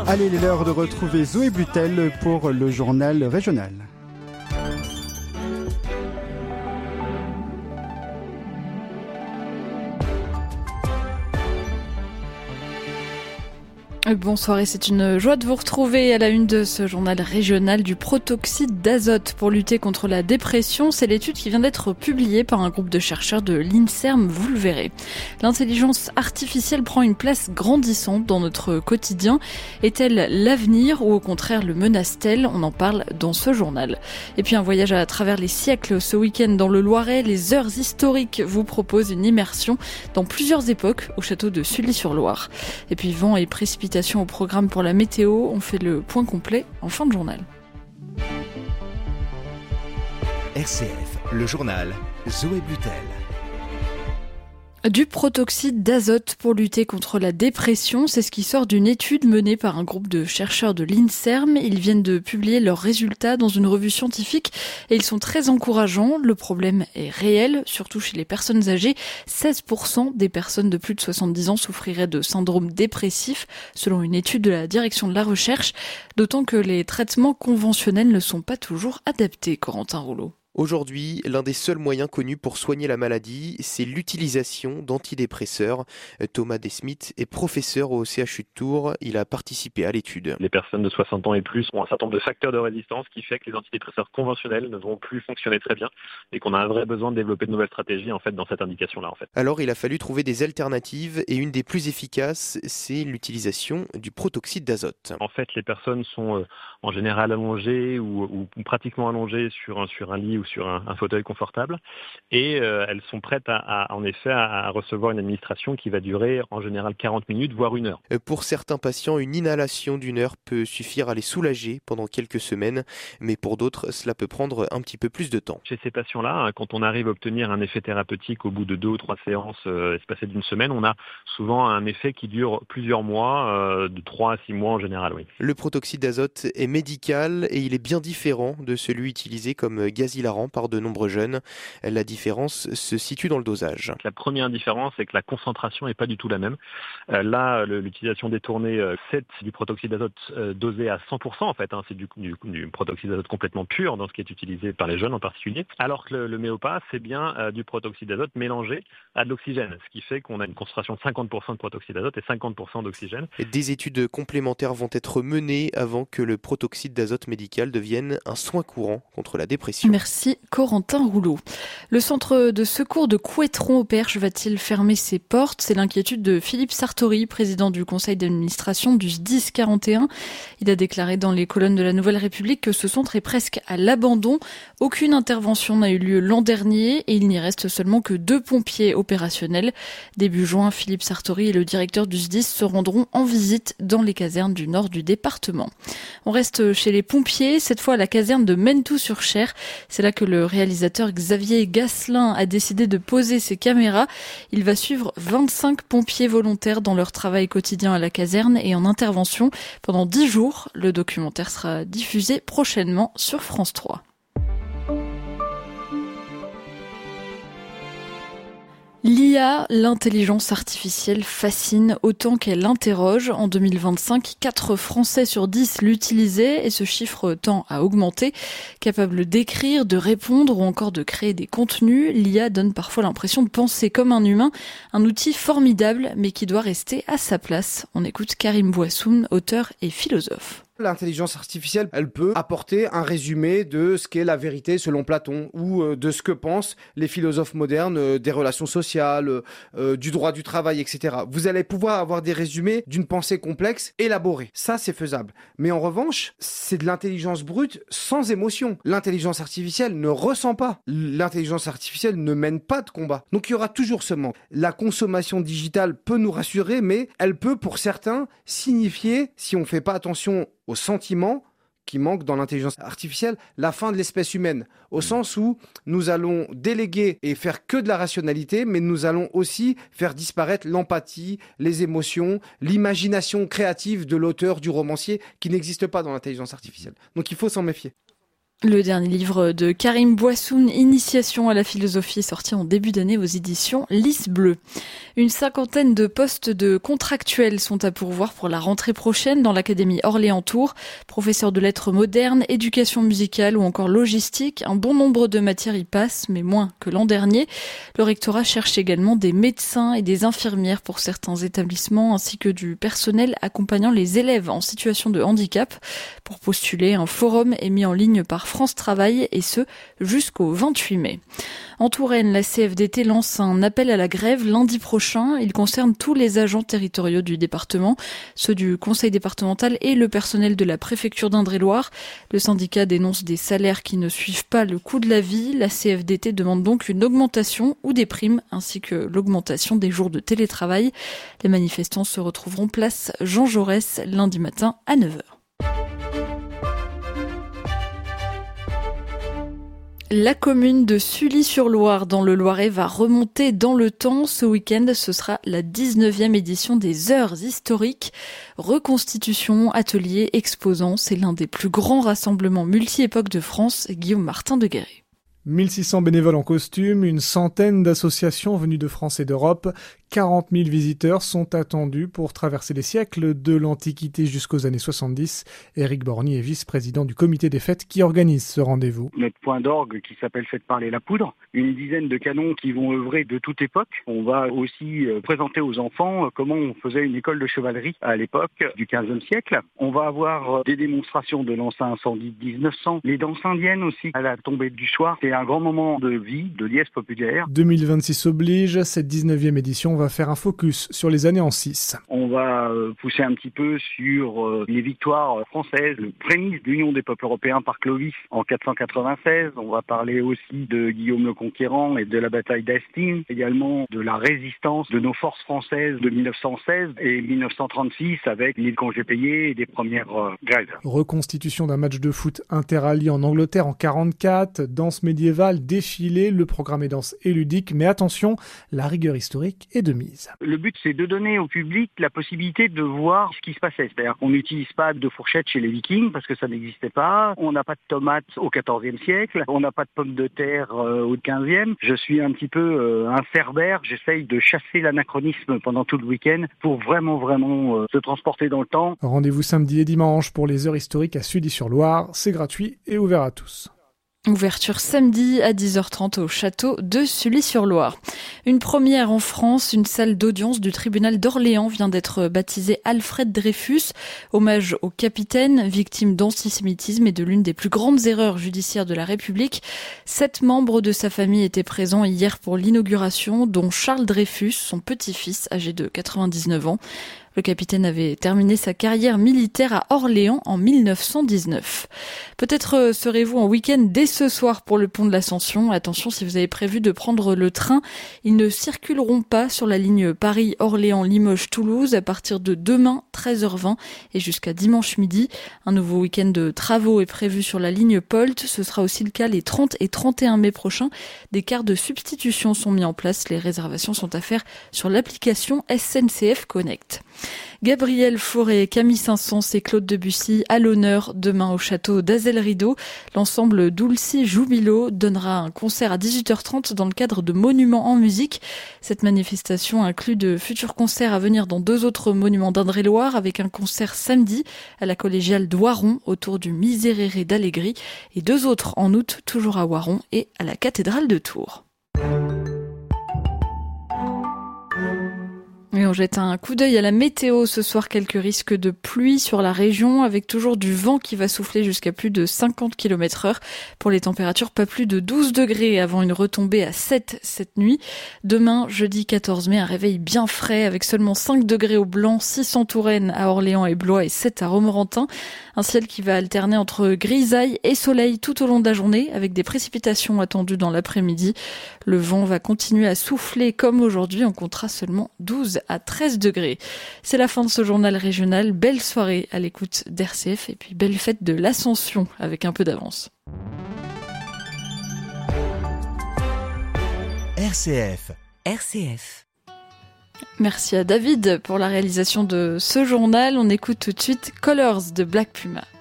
Allez, il est l'heure de retrouver Zoé Butel pour le journal régional. Bonsoir et c'est une joie de vous retrouver à la une de ce journal régional du protoxyde d'azote pour lutter contre la dépression. C'est l'étude qui vient d'être publiée par un groupe de chercheurs de l'INSERM, vous le verrez. L'intelligence artificielle prend une place grandissante dans notre quotidien. Est-elle l'avenir ou au contraire le menace-t-elle ? On en parle dans ce journal. Et puis un voyage à travers les siècles ce week-end dans le Loiret. Les heures historiques vous proposent une immersion dans plusieurs époques au château de Sully-sur-Loire. Et puis vent et précipitations au programme pour la météo. On fait le point complet en fin de journal. RCF, le journal, Zoé Butel. Du protoxyde d'azote pour lutter contre la dépression, c'est ce qui sort d'une étude menée par un groupe de chercheurs de l'INSERM. Ils viennent de publier leurs résultats dans une revue scientifique et ils sont très encourageants. Le problème est réel, surtout chez les personnes âgées. 16% des personnes de plus de 70 ans souffriraient de syndrome dépressif, selon une étude de la direction de la recherche, d'autant que les traitements conventionnels ne sont pas toujours adaptés, Corentin Rouleau. Aujourd'hui, l'un des seuls moyens connus pour soigner la maladie, c'est l'utilisation d'antidépresseurs. Thomas Desmith est professeur au CHU de Tours. Il a participé à l'étude. Les personnes de 60 ans et plus ont un certain nombre de facteurs de résistance qui fait que les antidépresseurs conventionnels ne vont plus fonctionner très bien et qu'on a un vrai besoin de développer de nouvelles stratégies dans cette indication-là. Alors, il a fallu trouver des alternatives et une des plus efficaces, c'est l'utilisation du protoxyde d'azote. En fait, les personnes sont en général allongées ou pratiquement allongées sur un lit ou sur un fauteuil confortable et elles sont prêtes en effet à recevoir une administration qui va durer en général 40 minutes voire 1 heure. Pour certains patients, une inhalation d'1 heure peut suffire à les soulager pendant quelques semaines, mais pour d'autres, cela peut prendre un petit peu plus de temps. Chez ces patients-là, quand on arrive à obtenir un effet thérapeutique au bout de 2 ou 3 séances espacées d'1 semaine, on a souvent un effet qui dure plusieurs mois, de 3 à 6 mois en général. Oui. Le protoxyde d'azote est médical et il est bien différent de celui utilisé comme gaz hilarant par de nombreux jeunes. La différence se situe dans le dosage. La première différence, c'est que la concentration n'est pas du tout la même. Là, l'utilisation détournée, c'est du protoxyde d'azote dosé à 100% en fait. C'est du protoxyde d'azote complètement pur dans ce qui est utilisé par les jeunes en particulier. Alors que le Méopa, c'est bien du protoxyde d'azote mélangé à de l'oxygène, ce qui fait qu'on a une concentration de 50% de protoxyde d'azote et 50% d'oxygène. Des études complémentaires vont être menées avant que le protoxyde d'azote médical devienne un soin courant contre la dépression. Merci Corentin Rouleau. Le centre de secours de Couëtron au Perche va-t-il fermer ses portes ? C'est l'inquiétude de Philippe Sartori, président du conseil d'administration du SDIS 41. Il a déclaré dans les colonnes de la Nouvelle République que ce centre est presque à l'abandon. Aucune intervention n'a eu lieu l'an dernier et il n'y reste seulement que 2 pompiers opérationnels. Début juin, Philippe Sartori et le directeur du SDIS se rendront en visite dans les casernes du nord du département. On reste chez les pompiers, cette fois à la caserne de Mentou-sur-Cher. C'est là que le réalisateur Xavier Gasselin a décidé de poser ses caméras. Il va suivre 25 pompiers volontaires dans leur travail quotidien à la caserne et en intervention pendant 10 jours. Le documentaire sera diffusé prochainement sur France 3. L'IA, l'intelligence artificielle, fascine autant qu'elle interroge. En 2025, 4 Français sur 10 l'utilisaient et ce chiffre tend à augmenter. Capable d'écrire, de répondre ou encore de créer des contenus, l'IA donne parfois l'impression de penser comme un humain. Un outil formidable mais qui doit rester à sa place. On écoute Karim Bouassoun, auteur et philosophe. L'intelligence artificielle, elle peut apporter un résumé de ce qu'est la vérité selon Platon ou de ce que pensent les philosophes modernes des relations sociales, du droit du travail, etc. Vous allez pouvoir avoir des résumés d'une pensée complexe élaborée. Ça, c'est faisable. Mais en revanche, c'est de l'intelligence brute sans émotion. L'intelligence artificielle ne ressent pas. L'intelligence artificielle ne mène pas de combat. Donc il y aura toujours ce manque. La consommation digitale peut nous rassurer, mais elle peut pour certains signifier, si on ne fait pas attention aux sentiments qui manquent dans l'intelligence artificielle, la fin de l'espèce humaine, au sens où nous allons déléguer et faire que de la rationalité, mais nous allons aussi faire disparaître l'empathie, les émotions, l'imagination créative de l'auteur, du romancier, qui n'existe pas dans l'intelligence artificielle. Donc il faut s'en méfier. Le dernier livre de Karim Bouassoun, Initiation à la philosophie, est sorti en début d'année aux éditions Lys Bleu. Une cinquantaine de postes de contractuels sont à pourvoir pour la rentrée prochaine dans l'Académie Orléans-Tours. Professeurs de lettres modernes, éducation musicale ou encore logistique, un bon nombre de matières y passent, mais moins que l'an dernier. Le rectorat cherche également des médecins et des infirmières pour certains établissements, ainsi que du personnel accompagnant les élèves en situation de handicap. Pour postuler, un forum est mis en ligne par France Travail et ce jusqu'au 28 mai. En Touraine, la CFDT lance un appel à la grève lundi prochain. Il concerne tous les agents territoriaux du département, ceux du conseil départemental et le personnel de la préfecture d'Indre-et-Loire. Le syndicat dénonce des salaires qui ne suivent pas le coût de la vie. La CFDT demande donc une augmentation ou des primes ainsi que l'augmentation des jours de télétravail. Les manifestants se retrouveront place Jean Jaurès lundi matin à 9h. La commune de Sully-sur-Loire dans le Loiret va remonter dans le temps. Ce week-end, ce sera la 19e édition des Heures historiques. Reconstitution, ateliers, exposants, c'est l'un des plus grands rassemblements multi-époques de France. Guillaume Martin de Guéret. 1600 bénévoles en costume, une centaine d'associations venues de France et d'Europe, 40 000 visiteurs sont attendus pour traverser les siècles de l'Antiquité jusqu'aux années 70. Éric Borny est vice-président du comité des fêtes qui organise ce rendez-vous. Notre point d'orgue qui s'appelle Faites parler la poudre, une dizaine de canons qui vont œuvrer de toute époque. On va aussi présenter aux enfants comment on faisait une école de chevalerie à l'époque du 15e siècle. On va avoir des démonstrations de lances à incendie de 1900, les danses indiennes aussi à la tombée du soir. C'est un grand moment de vie, de liesse populaire. 2026 oblige, cette 19e édition va faire un focus sur les années en 6. On va pousser un petit peu sur les victoires françaises, le prémisse de l'Union des peuples européens par Clovis en 496. On va parler aussi de Guillaume le Conquérant et de la bataille d'Hastings, également de la résistance de nos forces françaises de 1916 et 1936 avec les congés payés et des premières grèves. Reconstitution d'un match de foot interallié en Angleterre en 44, danse médiévale, défilé, le programme est dense et ludique, mais attention, la rigueur historique est de mise. Le but, c'est de donner au public la possibilité de voir ce qui se passait. C'est-à-dire qu'on n'utilise pas de fourchette chez les Vikings parce que ça n'existait pas. On n'a pas de tomates au XIVe siècle. On n'a pas de pommes de terre au XVe. Je suis un petit peu un cerbère. J'essaye de chasser l'anachronisme pendant tout le week-end pour vraiment se transporter dans le temps. Rendez-vous samedi et dimanche pour les Heures historiques à Sully-sur-Loire. C'est gratuit et ouvert à tous. Ouverture samedi à 10h30 au château de Sully-sur-Loire. Une première en France, une salle d'audience du tribunal d'Orléans vient d'être baptisée Alfred Dreyfus, hommage au capitaine, victime d'antisémitisme et de l'une des plus grandes erreurs judiciaires de la République. 7 membres de sa famille étaient présents hier pour l'inauguration, dont Charles Dreyfus, son petit-fils âgé de 99 ans. Le capitaine avait terminé sa carrière militaire à Orléans en 1919. Peut-être serez-vous en week-end dès ce soir pour le pont de l'Ascension. Attention, si vous avez prévu de prendre le train, ils ne circuleront pas sur la ligne Paris-Orléans-Limoges-Toulouse à partir de demain 13h20 et jusqu'à dimanche midi. Un nouveau week-end de travaux est prévu sur la ligne Polt. Ce sera aussi le cas les 30 et 31 mai prochains. Des quarts de substitution sont mis en place. Les réservations sont à faire sur l'application SNCF Connect. Gabriel Fauré, Camille Saint-Saëns et Claude Debussy à l'honneur demain au château d'Azel-Rideau. L'ensemble Dulci Jubilo donnera un concert à 18h30 dans le cadre de Monuments en musique. Cette manifestation inclut de futurs concerts à venir dans 2 autres monuments d'Indre-et-Loire avec un concert samedi à la collégiale d'Oiron autour du Miserere d'Allegri et 2 autres en août toujours à Oiron et à la cathédrale de Tours. Et on jette un coup d'œil à la météo. Ce soir, quelques risques de pluie sur la région avec toujours du vent qui va souffler jusqu'à plus de 50 km/h. Pour les températures, pas plus de 12 degrés avant une retombée à 7 cette nuit. Demain, jeudi 14 mai, un réveil bien frais avec seulement 5 degrés au Blanc, 6 en Touraine, à Orléans et Blois et 7 à Romorantin. Un ciel qui va alterner entre grisaille et soleil tout au long de la journée avec des précipitations attendues dans l'après-midi. Le vent va continuer à souffler comme aujourd'hui. On comptera seulement 12 à 13 degrés. C'est la fin de ce journal régional. Belle soirée à l'écoute d'RCF et puis belle fête de l'Ascension avec un peu d'avance. RCF. Merci à David pour la réalisation de ce journal. On écoute tout de suite Colors de Black Puma.